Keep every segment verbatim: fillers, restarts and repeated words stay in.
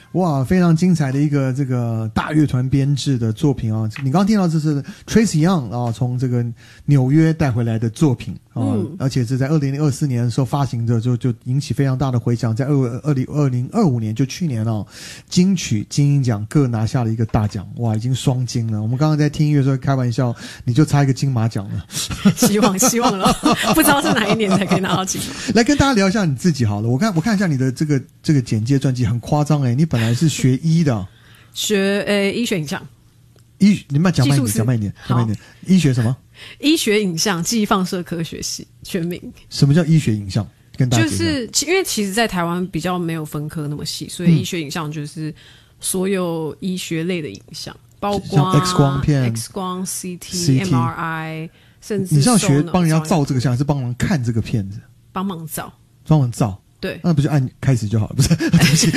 哇，非常精彩的一个这个大乐团编制的作品啊！你刚刚听到这是 Tracy Young 啊，从这个纽约带回来的作品啊，嗯、而且是在二零二四年的时候发行的，就就引起非常大的回响。在二二零二零二五年，就去年啊，金曲、金鹰奖各拿下了一个大奖，哇，已经双金了。我们刚刚在听音乐的时候开玩笑，你就差一个金马奖了。 希望希望了，不知道是哪一年才可以拿到金马。 来跟大家聊一下你自己好了，我看我看一下你的这个这个简介传记很夸张哎，你本来是学医的、啊， 学呃医学影像， 医你们讲慢一点，讲慢一点，讲慢一点，医学什么？ 医学影像记忆放射科学系全名。 什么叫医学影像？跟大家就是因为其实在台湾比较没有分科那么细，所以医学影像就是所有医学类的影像，包括 X 光片、 X 光、C T、M R I， 甚至你是要学帮人家照这个像，还是帮忙看这个片子？ 帮忙照， 帮忙照。 对， 那不就按开始就好了？不是，对不起，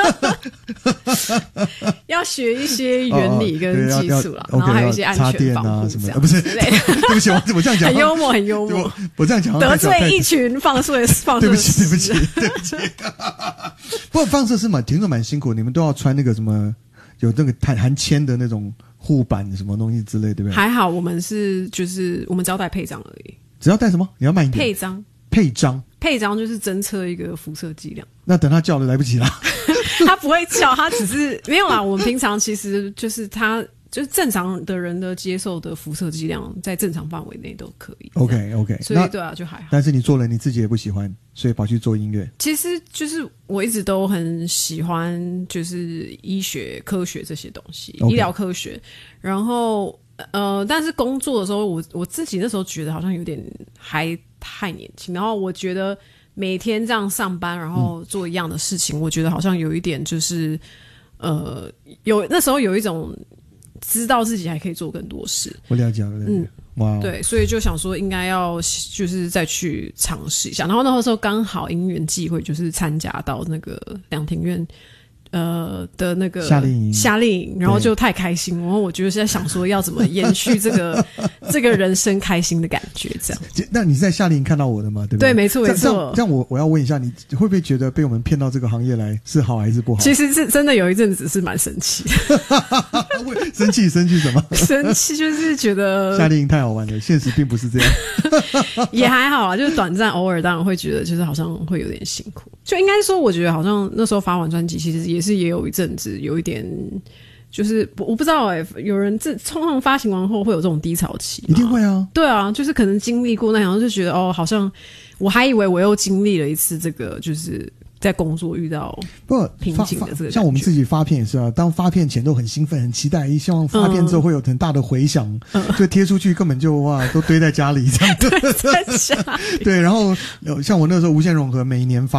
要学一些原理跟技术啦，然后还有一些安全防护啊什么的，不是？对不起，我我这样讲很幽默，很幽默。 我这样讲得罪一群放射放射， 对不起，对不起，对不起。不过放射是蛮听着蛮辛苦，你们都要穿那个什么有那个含含铅的那种护板什么东西之类，对不对？ 还好我们是就是我们只要带配章而已， 只要带什么？你要慢一点。 配章。 配章， 配章就是侦测一个辐射剂量。 那等他叫了来不及了。 他不会叫，他只是没有啦。我们平常其实就是他就是正常的人的接受的辐射剂量，在正常范围内都可以。 OK OK， 所以对啊，就还好。 但是你做了你自己也不喜欢，所以跑去做音乐。 其实就是我一直都很喜欢，就是医学科学这些东西， okay. 医疗科学。然后呃，但是工作的时候，我我自己那时候觉得好像有点还太年轻，然后我觉得每天这样上班，然后做一样的事情，嗯、我觉得好像有一点就是呃，有那时候有一种知道自己还可以做更多事。 我了解了，嗯，哇， 对，所以就想说应该要就是再去尝试一下。然后那时候刚好因缘际会，就是参加到那个两庭院。呃的那个夏令营， 夏令营，然后就太开心，然后我就是在想说要怎么延续这个这个人生开心的感觉，这样。 那你是在夏令营看到我的吗？对不对？ 对，没错没错。 这样我我要问一下，你会不会觉得被我们骗到这个行业来是好还是不好？ 其实是真的有一阵子是蛮生气的。 生气生气什么？ 生气就是觉得夏令营太好玩了，现实并不是这样。 也还好啊，就是短暂，偶尔当然会觉得就是好像会有点辛苦。就应该说，我觉得好像那时候发完专辑，其实也是也有一阵子有一点，就是我不知道哎、欸，有人这通常发行完后会有这种低潮期， 一定会啊， 对啊，就是可能经历过那样，就觉得哦，好像我还以为我又经历了一次这个，就是在工作遇到不瓶颈的这个， 像我们自己发片也是啊，当发片前都很兴奋、很期待，希望发片之后会有很大的回响，嗯、就贴出去根本就哇都堆在家里这样子， 在家里对，然后像我那时候无限融合每一年发。